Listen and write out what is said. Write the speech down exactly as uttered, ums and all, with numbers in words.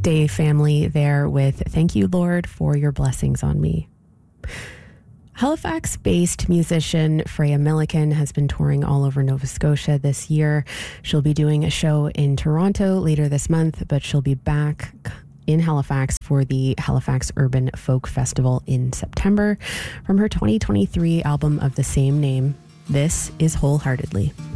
Day family there with Thank You, Lord, for Your Blessings on Me. Halifax-based musician Freya Milliken has been touring all over Nova Scotia this year. She'll be doing a show in Toronto later this month, but she'll be back in Halifax for the Halifax Urban Folk Festival in September. From her twenty twenty-three album of the same name, this is Wholeheartedly.